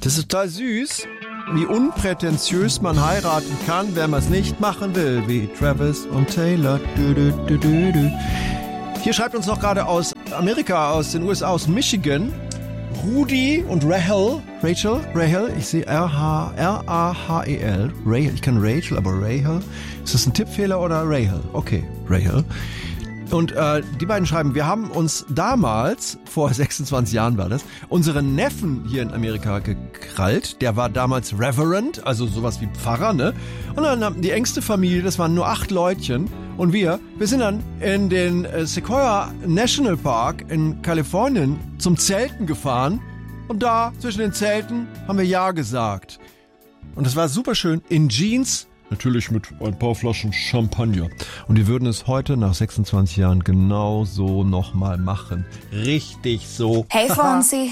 Das ist total süß, wie unprätentiös man heiraten kann, wenn man es nicht machen will, wie Travis und Taylor. Hier schreibt uns noch gerade aus Amerika, aus den USA, aus Michigan, Rudi und Rahel, ich sehe R-A-H-E-L, Rahel, ich kann Rachel, aber Rahel, ist das ein Tippfehler oder Rahel? Okay, Rahel. Und die beiden schreiben, wir haben uns damals, vor 26 Jahren war das, unseren Neffen hier in Amerika gekrallt. Der war damals Reverend, also sowas wie Pfarrer, ne? Und dann haben die engste Familie, das waren nur 8 Leutchen. Und wir sind dann in den Sequoia National Park in Kalifornien zum Zelten gefahren. Und da, zwischen den Zelten, haben wir Ja gesagt. Und es war super schön, in Jeans, natürlich mit ein paar Flaschen Champagner. Und wir würden es heute nach 26 Jahren genau so nochmal machen. Richtig so. Hey Fonzie.